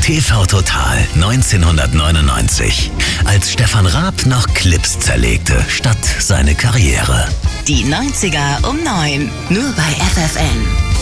TV Total 1999. Als Stefan Raab noch Clips zerlegte, statt seine Karriere. Die 90er um 9. Nur bei FFN.